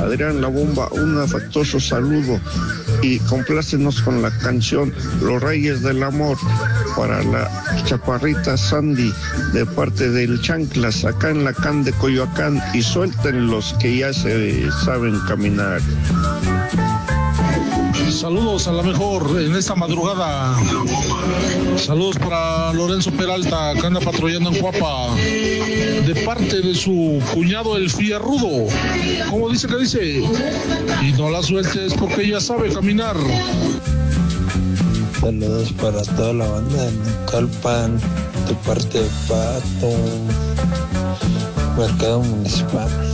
Adrián La Bomba, un afectuoso saludo y complácenos con la canción Los Reyes del Amor para la chaparrita Sandy de parte del Chanclas acá en la Can de Coyoacán, y suelten los que ya se saben caminar. Saludos a la mejor en esta madrugada. Saludos para Lorenzo Peralta, que anda patrullando en Cuapa, de parte de su cuñado el Fierrudo. ¿Cómo dice que dice? Y no la sueltes porque ella sabe caminar. Saludos para toda la banda de Naucalpan, de parte de Pato, Mercado Municipal.